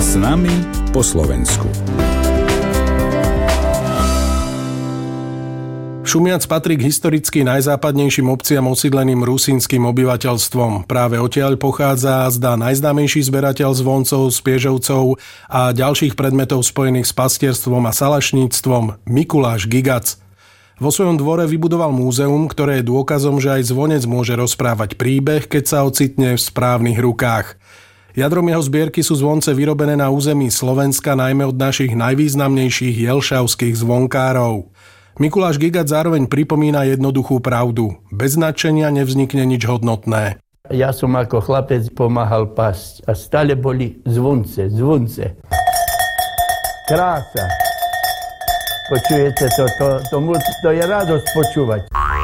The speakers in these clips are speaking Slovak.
S nami po Slovensku. Šumiac patrí k historicky najzápadnejším obciam osídleným rusínskym obyvateľstvom. Práve odtiaľ pochádza zdá najznámejší zberateľ zvoncov, spiežovcov a ďalších predmetov spojených s pastierstvom a salašníctvom Mikuláš Gigac. Vo svojom dvore vybudoval múzeum, ktoré je dôkazom, že aj zvonec môže rozprávať príbeh, keď sa ocitne v správnych rukách. Jadrom jeho zbierky sú zvonce vyrobené na území Slovenska, najmä od našich najvýznamnejších jelšavských zvonkárov. Mikuláš Gigac zároveň pripomína jednoduchú pravdu. Bez nadšenia nevznikne nič hodnotné. Ja som ako chlapec pomáhal pasť a stále boli zvonce. Krása. Počujete to je radosť počúvať.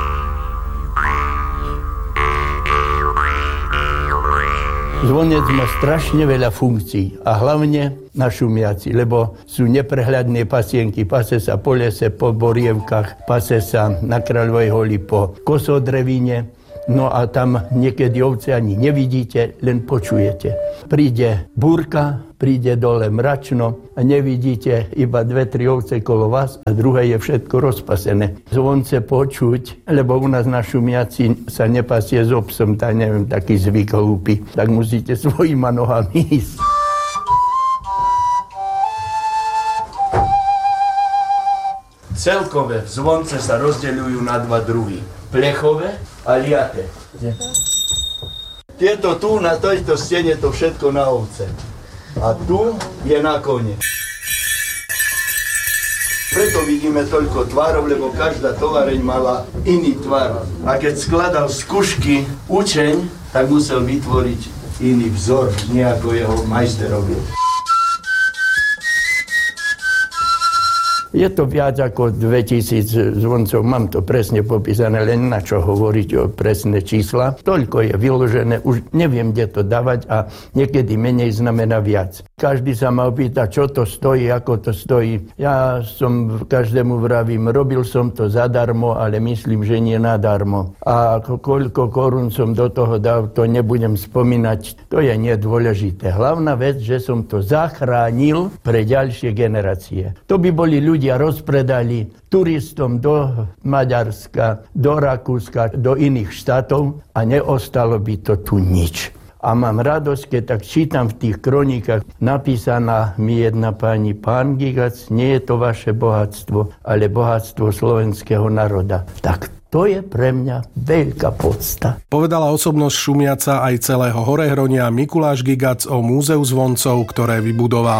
Zvonec má strašne veľa funkcií a hlavne na Šumiaci, lebo sú neprehľadné pasienky. Pase sa po lese, po borievkách, pase sa na Kráľovej holi po kosodrevine. No a tam niekedy ovce ani nevidíte, len počujete. Príde búrka, príde dole mračno a nevidíte iba 2-3 ovce kolo vás a druhé je všetko rozpasené. Zvonce počuť, lebo u nás na Šumiaci sa nepasie s obsom, tak neviem, taký zvyk hlúpy. Tak musíte svojima nohami ísť. Celkové zvonce sa rozdeľujú na 2 druhy. Plechové a liate. Tieto tu na tejto stene to všetko na ovce. A tu je na kone. Preto vidíme toľko tvarov, lebo každá tovareň mala iný tvar. A keď skladal z kušky učeň, tak musel vytvoriť iný vzor, nie ako jeho majster robil. Je to viac ako 2000 zvoncov, mám to presne popísané, len na čo hovoriť o presné čísla. Toľko je vyložené, už neviem, kde to dávať a niekedy menej znamená viac. Každý sa ma opýta, čo to stojí, ako to stojí. Ja som každému vravím, robil som to zadarmo, ale myslím, že nie nadarmo. A koľko korún som do toho dal, to nebudem spomínať, to je nedôležité. Hlavná vec, že som to zachránil pre ďalšie generácie. To by boli ľudia rozpredali turistom do Maďarska, do Rakúska, do iných štátov a neostalo by to tu nič. A mám radosť, keď tak čítam v tých kronikách, napísaná mi jedna pani, pán Gigac, nie je to vaše bohatstvo, ale bohatstvo slovenského národa. Tak to je pre mňa veľká podsta. Povedala osobnosť Šumiaca aj celého Horehronia Mikuláš Gigac o múzeu zvoncov, ktoré vybudoval.